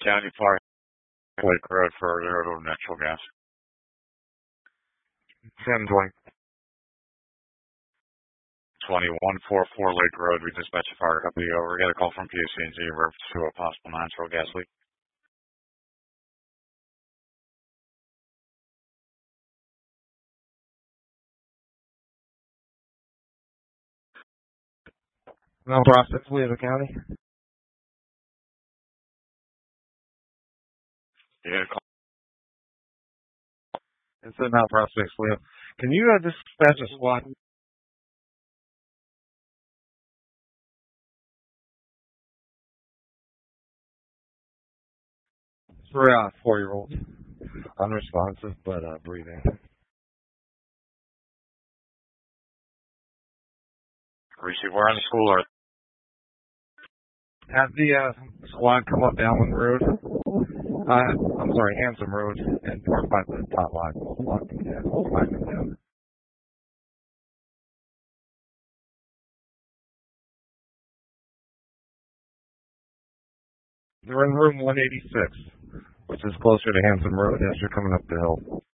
County Fire Lake Road for Laredo Natural Gas. 1020. 2144 Lake Road. We dispatch a fire company over. We got a call from PSC&G in reference to a possible natural gas leak. Malpractice, Leo County. You got a call. It's a malpractice, Leo. Can you dispatch a SWAT? For a 4-year-old. Unresponsive, but breathing. Receive where on the school or Have the squad come up Allen Road. I'm sorry, Handsome Road, and park by the top line. Yeah. They're in room 186, which is closer to Handsome Road as you're coming up the hill.